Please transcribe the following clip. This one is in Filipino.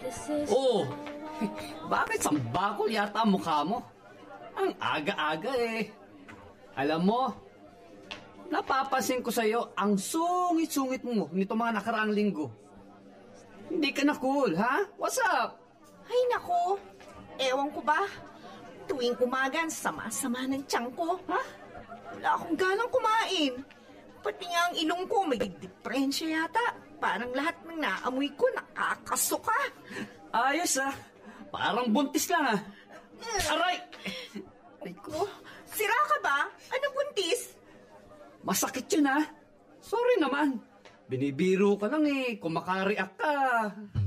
Oh, bakit sambakol yata ang mukha mo? Ang aga-aga eh. Alam mo, napapansin ko sa'yo ang sungit-sungit mo nito mga nakaraang linggo. Hindi ka na cool, ha? What's up? Ay nako, ewan ko ba? Tuwing umaga, sama-sama ng tiyan ko. Ha? Wala akong ganang kumain. Pati nga ang ilong ko may diferensya yata. Parang lahat ng naamoy ko nakakasuka. Ayos ah. Parang buntis lang ah. Aray! Ay ko, sira ka ba? Anong buntis? Masakit yun ah. Sorry naman. Binibiro ka lang eh. Kung makareact ka.